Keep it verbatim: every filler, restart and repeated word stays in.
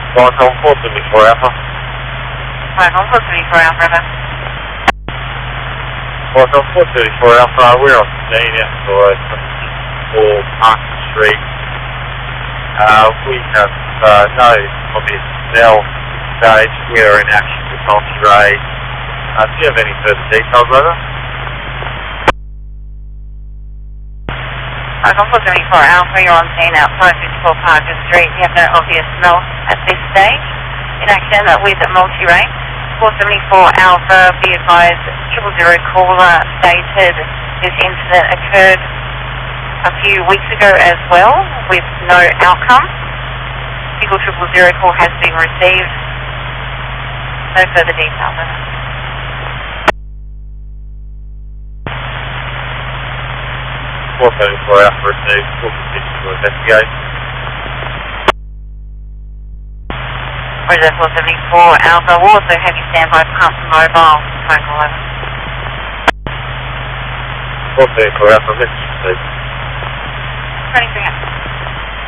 Welcome four seventy-four Alpha. Welcome four seventy-four Alpha, River. Welcome four seventy-four Alpha, we're on scene outside twenty-four Park Street. Uh, we have uh, no obvious cell stage. We are in action with multi-ray. Uh, do you have any further details, River? Welcome four seventy-four Alpha, you're on scene outside fifty-four Parker Street. We have no obvious smell at this stage. In action with multi-ray. four seventy-four Alpha, be advised, triple zero caller stated this incident occurred a few weeks ago as well with no outcome. Single triple zero call has been received. No further details. four seventy-four Alpha received, full position to investigate. Roger four seventy-four Alpha, we'll also have you stand by pump mobile, phone call over. four seventy-four Alpha, message received. twenty-three